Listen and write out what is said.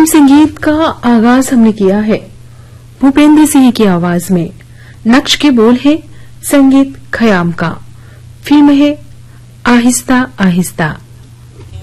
संगीत का आगाज हमने किया है भूपेंद्र सिंह की आवाज में। नक्श के बोल है संगीत खयाम का। फिल्म है आहिस्ता आहिस्ता।